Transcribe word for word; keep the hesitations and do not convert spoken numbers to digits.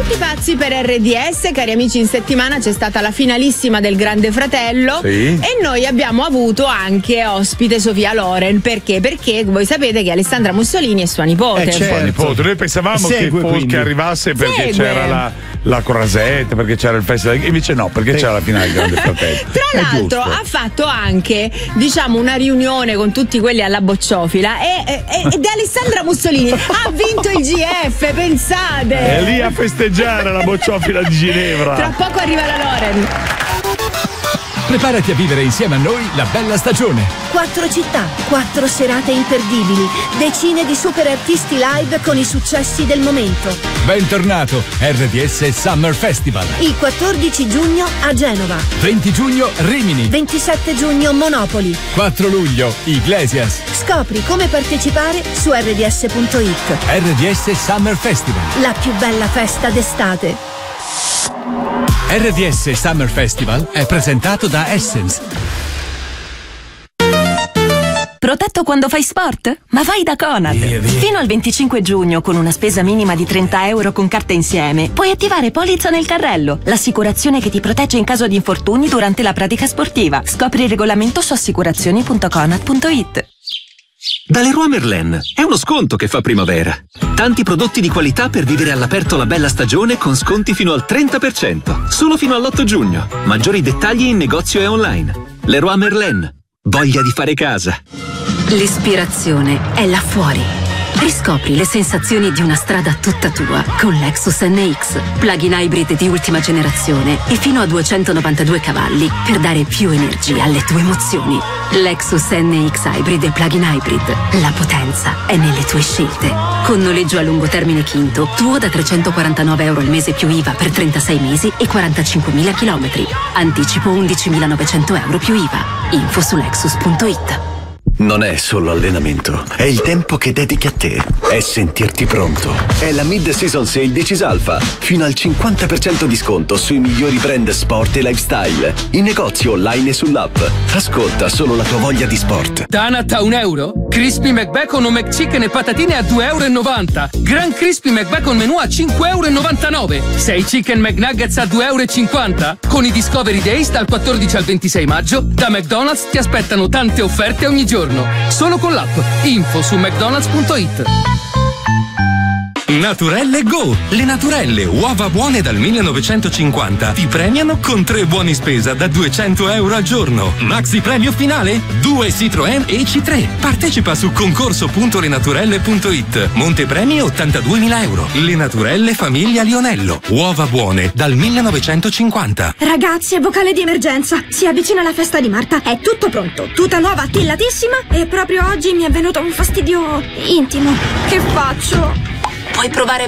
Tutti pazzi per R D S, cari amici, in settimana c'è stata la finalissima del Grande Fratello, sì. E noi abbiamo avuto anche ospite Sofia Loren. Perché? Perché voi sapete che Alessandra Mussolini è sua nipote. Eh, certo. Sua nipote. Noi pensavamo Segue, che, che arrivasse perché Segue. c'era la, la Croisette, perché c'era il festival, invece no, perché c'era la finale del Grande Fratello. Tra l'altro ha fatto anche, diciamo, una riunione con tutti quelli alla bocciofila e, e, ed è Alessandra Mussolini ha vinto il G F, pensate. È lì a festeggiare la bocciofila di Ginevra. Tra poco arriva la Loren. Preparati a vivere insieme a noi la bella stagione. Quattro città, quattro serate imperdibili, decine di super artisti live con i successi del momento. Bentornato R D S Summer Festival. Il quattordici giugno a Genova. venti giugno Rimini. ventisette giugno Monopoli. quattro luglio Iglesias. Scopri come partecipare su R D S punto it. R D S Summer Festival. La più bella festa d'estate. R D S Summer Festival è presentato da Essence. Protetto quando fai sport? Ma vai da Conad! Via, via. Fino al venticinque giugno, con una spesa minima di trenta euro con carta insieme, puoi attivare Polizza nel carrello, l'assicurazione che ti protegge in caso di infortuni durante la pratica sportiva. Scopri il regolamento su assicurazioni punto conad punto it. Da Leroy Merlin è uno sconto che fa primavera. Tanti prodotti di qualità per vivere all'aperto la bella stagione con sconti fino al trenta per cento. Solo fino all'otto giugno. Maggiori dettagli in negozio e online. Leroy Merlin. Voglia di fare casa. L'ispirazione è là fuori. Riscopri le sensazioni di una strada tutta tua con Lexus N X, plug-in hybrid di ultima generazione e fino a duecentonovantadue cavalli per dare più energia alle tue emozioni. Lexus N X Hybrid e plug-in hybrid. La potenza è nelle tue scelte. Con noleggio a lungo termine Quinto, tuo da trecentoquarantanove euro al mese più I V A per trentasei mesi e quarantacinquemila chilometri. Anticipo undicimilanovecento euro più I V A. Info su lexus punto it. Non è solo allenamento, è il tempo che dedichi a te, è sentirti pronto. È la Mid-Season Sale di Cisalfa, fino al cinquanta per cento di sconto sui migliori brand sport e lifestyle, in negozio online e sull'app. Ascolta solo la tua voglia di sport. Tanat a un euro? Crispy McBacon o McChicken e patatine a due euro e novanta. Gran Crispy McBacon menù a cinque euro e novantanove. sei Chicken McNuggets a due euro e cinquanta. Con i Discovery Days dal quattordici al ventisei maggio, da McDonald's ti aspettano tante offerte ogni giorno. Solo con l'app. Info su mcdonalds punto it. Naturelle Go! Le Naturelle, uova buone dal millenovecentocinquanta, ti premiano con tre buoni spesa da duecento euro al giorno. Maxi premio finale? Due Citroën E C tre. Partecipa su concorso punto lenaturelle punto it. Montepremi ottantaduemila euro. Le Naturelle Famiglia Lionello. Uova buone dal millenovecentocinquanta. Ragazzi, è vocale di emergenza. Si avvicina la festa di Marta. È tutto pronto. Tuta nuova tillatissima e proprio oggi mi è venuto un fastidio intimo. Che faccio? Puoi provare